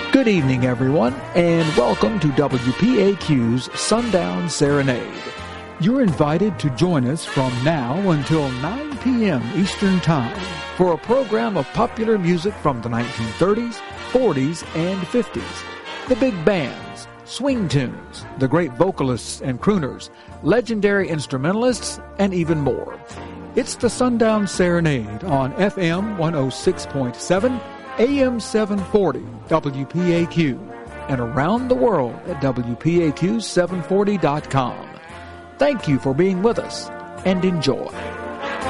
Good evening, everyone, and welcome to WPAQ's Sundown Serenade. You're invited to join us from now until 9 p.m. Eastern Time for a program of popular music from the 1930s, 40s, and 50s. The big bands, swing tunes, the great vocalists and crooners, legendary instrumentalists, and even more. It's the Sundown Serenade on FM 106.7, AM 740, WPAQ, and around the world at WPAQ740.com. Thank you for being with us, and enjoy.